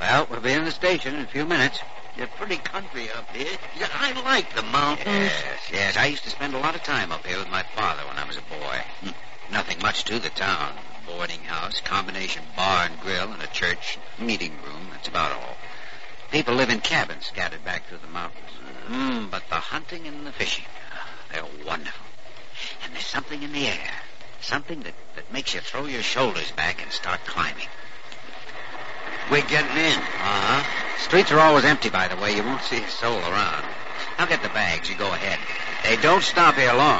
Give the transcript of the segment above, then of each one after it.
Well, we'll be in the station in a few minutes. You're pretty country up here. Yeah, I like the mountains. Yes. I used to spend a lot of time up here with my father when I was a boy. Nothing much to the town. Boarding house, combination bar and grill, and a church, meeting room. That's about all. People live in cabins scattered back through the mountains. But the hunting and the fishing, they're wonderful. And there's something in the air. Something that makes you throw your shoulders back and start climbing. We're getting in. Streets are always empty, by the way. You won't see a soul around. I'll get the bags. You go ahead. They don't stop here long.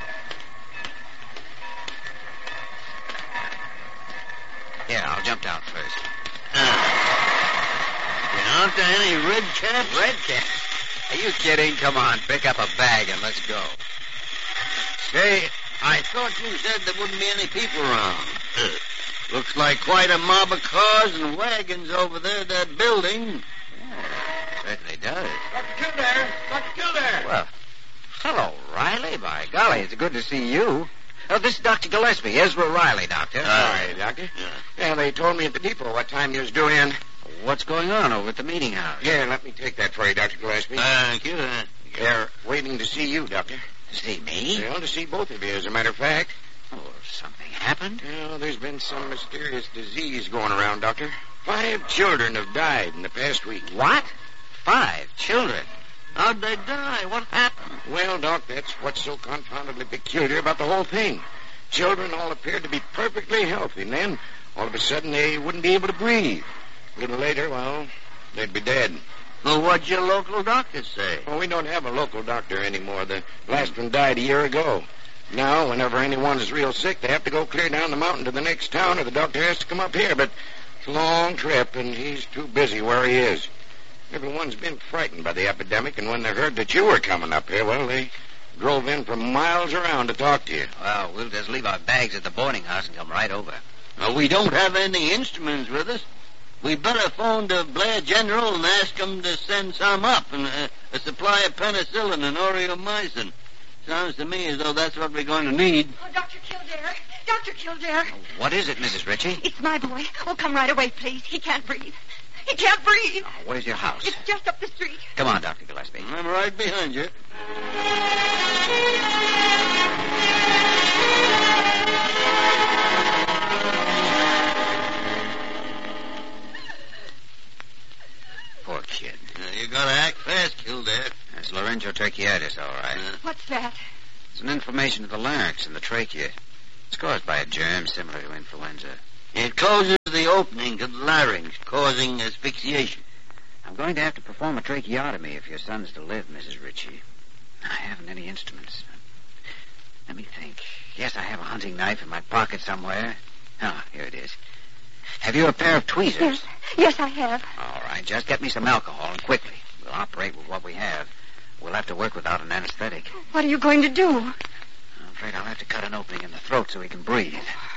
Here, I'll jump down first. Aren't there any red caps? Red cap? Are you kidding? Come on, pick up a bag and let's go. Say, I thought you said there wouldn't be any people around. Looks like quite a mob of cars and wagons over there at that building. Yeah, certainly does. Dr. Kildare! Dr. Kildare! Well, hello, Riley. By golly, it's good to see you. Oh, this is Dr. Gillespie, Ezra Riley, Doctor. Hi, Doctor. Yeah, they told me at the depot what time you was due in. What's going on over at the meeting house? Yeah, let me take that for you, Dr. Gillespie. Thank you. They're waiting to see you, Doctor. To see me? Well, to see both of you, as a matter of fact. Oh, something happened? Well, there's been some mysterious disease going around, Doctor. 5 children have died in the past week. What? 5 children? How'd they die? What happened? Well, Doc, that's what's so confoundedly peculiar about the whole thing. Children all appeared to be perfectly healthy, and then, all of a sudden, they wouldn't be able to breathe. A little later, well, they'd be dead. Well, what'd your local doctor say? Well, we don't have a local doctor anymore. The last one died a year ago. Now, whenever anyone is real sick, they have to go clear down the mountain to the next town, or the doctor has to come up here. But it's a long trip, and he's too busy where he is. Everyone's been frightened by the epidemic, and when they heard that you were coming up here, well, they drove in from miles around to talk to you. Well, we'll just leave our bags at the boarding house and come right over. Well, we don't have any instruments with us. We better phone to Blair General and ask them to send some up, and a supply of penicillin and aureomycin. Sounds to me as though that's what we're going to need. Oh, Dr. Kildare. Dr. Kildare. What is it, Mrs. Ritchie? It's my boy. Oh, come right away, please. He can't breathe. He can't breathe. Oh, where's your house? It's just up the street. Come on, Dr. Gillespie. I'm right behind you. Poor kid. You gotta act fast, Kildare. There's laryngotracheitis, all right. What's that? It's an inflammation of the larynx and the trachea. It's caused by a germ similar to influenza. It closes the opening to the larynx, causing asphyxiation. I'm going to have to perform a tracheotomy if your son's to live, Mrs. Ritchie. I haven't any instruments. Let me think. Yes, I have a hunting knife in my pocket somewhere. Oh, here it is. Have you a pair of tweezers? Yes, I have. All right, just get me some alcohol and quickly. We'll operate with what we have. We'll have to work without an anesthetic. What are you going to do? I'm afraid I'll have to cut an opening in the throat so he can breathe.